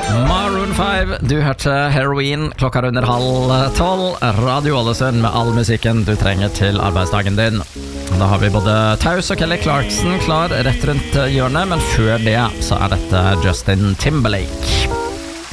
Maroon 5, du hørte Heroin. Klokka under 11:30. Radio Ålesund med all musikken du trenger til arbeidsdagen din. Da har vi både Taus og Kelly Clarkson klar rett rundt hjørnet, men før det så er dette Justin Timberlake.